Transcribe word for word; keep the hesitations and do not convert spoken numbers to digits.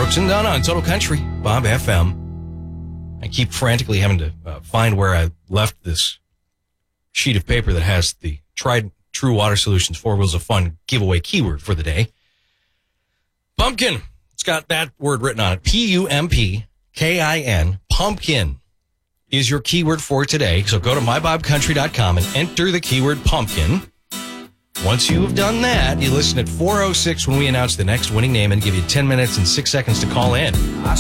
Brooks and Dunn on Total Country, Bob F M. I keep frantically having to uh, find where I left this sheet of paper that has the Tried True Water Solutions Four Wheels of Fun giveaway keyword for the day. Pumpkin. It's got that word written on it. P U M P K I N. Pumpkin is your keyword for today. So go to my bob country dot com and enter the keyword pumpkin. Once you have done that, you listen at four oh six when we announce the next winning name and give you ten minutes and six seconds to call in.